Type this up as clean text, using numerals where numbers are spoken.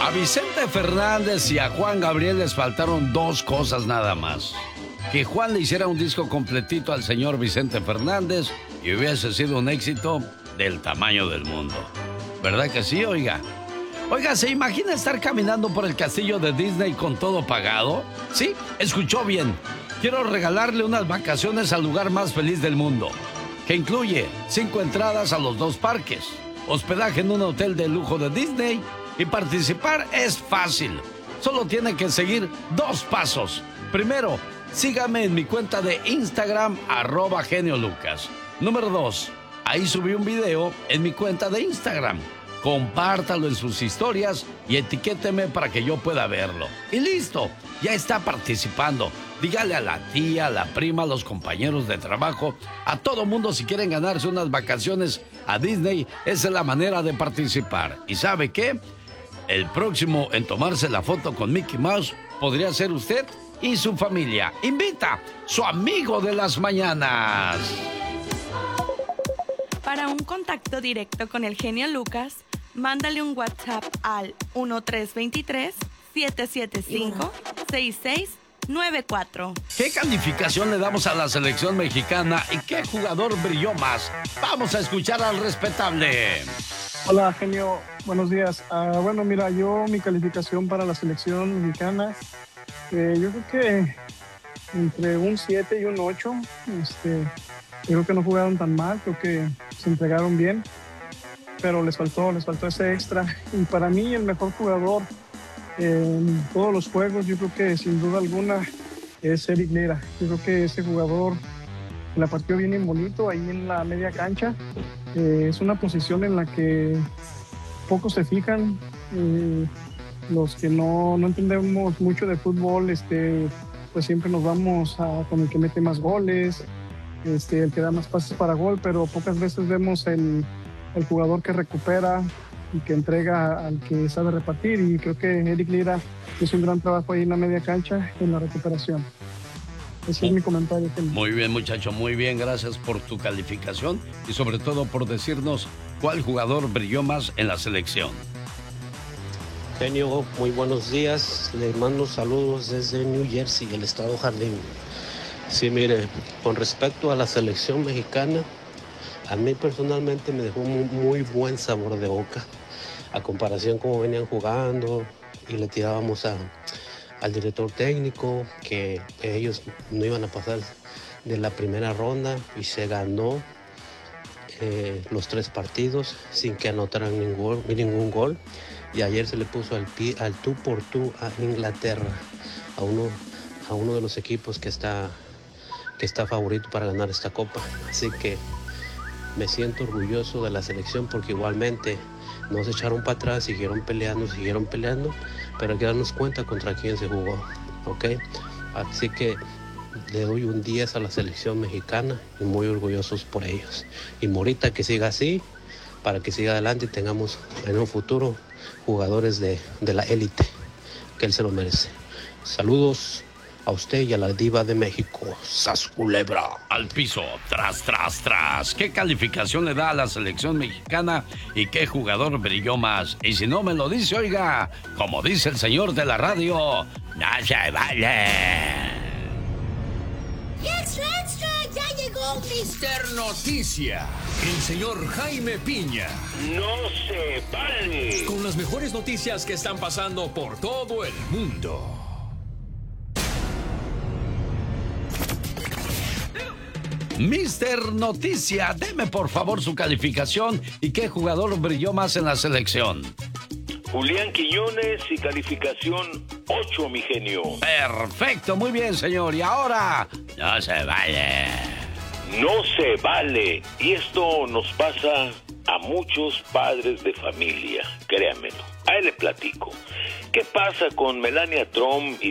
A Vicente Fernández y a Juan Gabriel les faltaron dos cosas nada más. Que Juan le hiciera un disco completito al señor Vicente Fernández y hubiese sido un éxito del tamaño del mundo. ¿Verdad que sí, oiga? Oiga, ¿se imagina estar caminando por el castillo de Disney con todo pagado? Sí, escuchó bien. Quiero regalarle unas vacaciones al lugar más feliz del mundo, que incluye 5 entradas a los 2 parques, hospedaje en un hotel de lujo de Disney, y participar es fácil. Solo tiene que seguir 2 pasos. Primero, sígame en mi cuenta de Instagram, @geniolucas. Número 2, ahí subí un video en mi cuenta de Instagram. Compártalo en sus historias y etiquéteme para que yo pueda verlo. Y listo, ya está participando. Dígale a la tía, a la prima, a los compañeros de trabajo, a todo mundo si quieren ganarse unas vacaciones a Disney. Esa es la manera de participar. ¿Y sabe qué? El próximo en tomarse la foto con Mickey Mouse podría ser usted y su familia. Invita su amigo de las mañanas. Para un contacto directo con el genio Lucas, mándale un WhatsApp al 1323-775-6694. ¿Qué calificación le damos a la selección mexicana y qué jugador brilló más? Vamos a escuchar al respetable. Hola, genio. Buenos días. Bueno, mira, mi calificación para la selección mexicana, yo creo que entre un 7 y un 8. Creo que no jugaron tan mal, creo que se entregaron bien, pero les faltó ese extra. Y para mí el mejor jugador en todos los juegos, yo creo que sin duda alguna es Eric Lira. Yo creo que ese jugador la partió bien y bonito ahí en la media cancha. Es una posición en la que pocos se fijan. Los que no entendemos mucho de fútbol, pues siempre nos vamos con el que mete más goles, el que da más pases para gol, pero pocas veces vemos el jugador que recupera y que entrega al que sabe repartir, y creo que Eric Lira hizo un gran trabajo ahí en la media cancha en la recuperación. Ese es mi comentario. Muy bien, muchacho, muy bien. Gracias por tu calificación y sobre todo por decirnos cuál jugador brilló más en la selección. Genio, muy buenos días. Les mando saludos desde New Jersey, el estado Jardín. Sí, mire, con respecto a la selección mexicana, a mí personalmente me dejó un muy buen sabor de boca a comparación cómo venían jugando, y le tirábamos al director técnico que ellos no iban a pasar de la primera ronda, y se ganó los 3 partidos sin que anotaran ningún gol. Y ayer se le puso al tú por tú a Inglaterra, a uno de los equipos que está favorito para ganar esta copa. Así que me siento orgulloso de la selección, porque igualmente no se echaron para atrás, siguieron peleando, pero hay que darnos cuenta contra quién se jugó, ¿ok? Así que le doy un 10 a la selección mexicana y muy orgullosos por ellos. Y Morita, que siga así, para que siga adelante y tengamos en un futuro jugadores de la élite, que él se lo merece. Saludos a usted y a la diva de México, ¡Sas culebra! Al piso, tras, tras, tras. ¿Qué calificación le da a la selección mexicana y qué jugador brilló más? Y si no me lo dice, oiga, como dice el señor de la radio, no se vale. ¡Extra, extra! ¡Ya llegó Mister Noticia! El señor Jaime Piña. ¡No se vale! Con las mejores noticias que están pasando por todo el mundo. Mister Noticia, deme por favor su calificación y qué jugador brilló más en la selección. Julián Quiñones y calificación 8, mi genio. Perfecto, muy bien, señor. Y ahora, no se vale. No se vale. Y esto nos pasa a muchos padres de familia, créanmelo. A él le platico. ¿Qué pasa con Melania Trump y